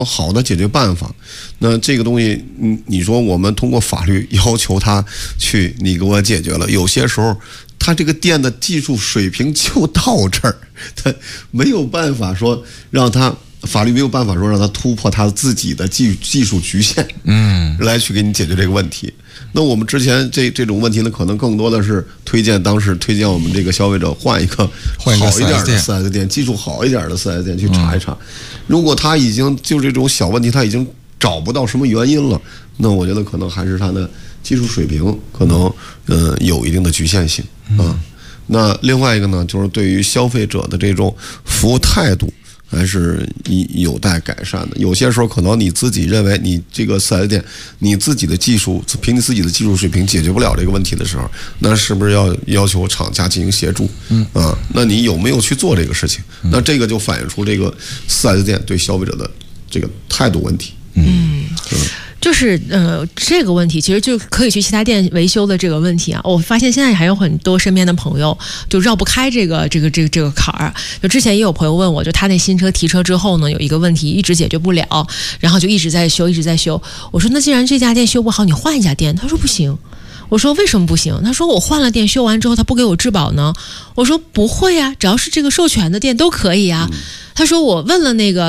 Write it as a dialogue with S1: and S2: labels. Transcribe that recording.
S1: 好的解决办法。那这个东西，你说我们通过法律要求他去，你给我解决了，有些时候他这个店的技术水平就到这儿，他没有办法说让他。法律没有办法说让他突破他自己的技术局限，来去给你解决这个问题。那我们之前这种问题呢，可能更多的是当时推荐我们这个消费者换一个好一点的 4S 店，技术好一点的 4S 店去查一查。如果他已经就这种小问题，他已经找不到什么原因了，那我觉得可能还是他的技术水平可能有一定的局限性啊。那另外一个呢，就是对于消费者的这种服务态度。还是有待改善的。有些时候可能你自己认为你这个4S店你自己的技术凭你自己的技术水平解决不了这个问题的时候，那是不是要求厂家进行协助？那你有没有去做这个事情？那这个就反映出这个4S店对消费者的这个态度问题。
S2: 就是这个问题其实就可以去其他店维修的这个问题啊，我发现现在还有很多身边的朋友就绕不开这个坎儿。就之前也有朋友问我，就他那新车提车之后呢，有一个问题一直解决不了，然后就一直在修。我说那既然这家店修不好，你换一家店。他说不行。我说为什么不行？他说我换了店，修完之后他不给我质保呢。我说不会啊，只要是这个授权的店都可以啊。他说我问了那个